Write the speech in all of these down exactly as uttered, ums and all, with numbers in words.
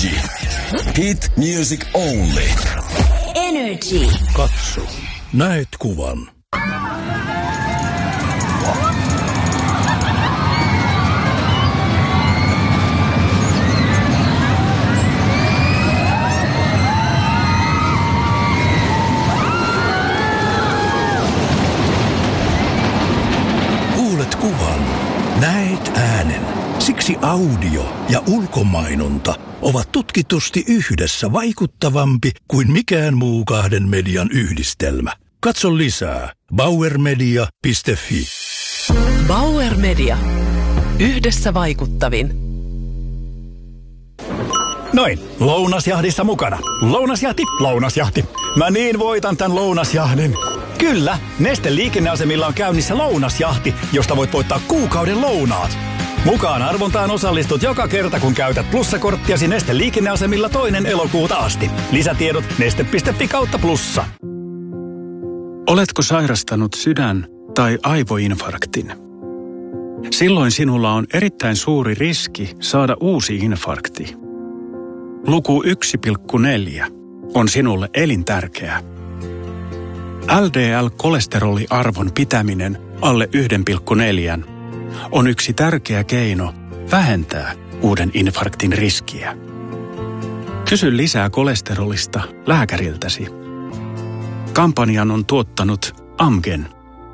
Energy. Hit music only. Energy. Katso. Näet kuvan. Kuulet kuvan. Näet äänen. Siksi audio ja ulkomainonta ovat tutkitusti yhdessä vaikuttavampi kuin mikään muu kahden median yhdistelmä. Katso lisää bauer media piste fi. Bauer Media. Yhdessä vaikuttavin. Noin, lounasjahdissa mukana. Lounasjahti, lounasjahti. Mä niin voitan tän lounasjahdin. Kyllä, Neste liikenneasemilla on käynnissä lounasjahti, josta voit voittaa kuukauden lounaat. Mukaan arvontaan osallistut joka kerta, kun käytät plussakorttiasi Neste liikenneasemilla toinen elokuuta asti. Lisätiedot neste piste fi kautta plussa. Oletko sairastanut sydän- tai aivoinfarktin? Silloin sinulla on erittäin suuri riski saada uusi infarkti. Luku yksi pilkku neljä on sinulle elintärkeä. L D L-kolesteroliarvon pitäminen alle yksi pilkku neljä on yksi tärkeä keino vähentää uuden infarktin riskiä. Kysy lisää kolesterolista lääkäriltäsi. Kampanjan on tuottanut Amgen.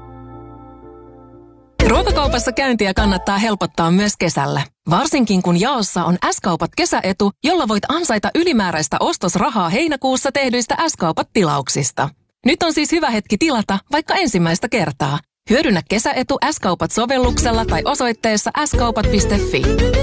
Ruokakaupassa käyntiä kannattaa helpottaa myös kesällä. Varsinkin kun jaossa on S-kaupat kesäetu, jolla voit ansaita ylimääräistä ostosrahaa heinäkuussa tehdyistä S-kaupat-tilauksista. Nyt on siis hyvä hetki tilata vaikka ensimmäistä kertaa. Hyödynnä kesäetu S-kaupat sovelluksella tai osoitteessa s kaupat piste fi.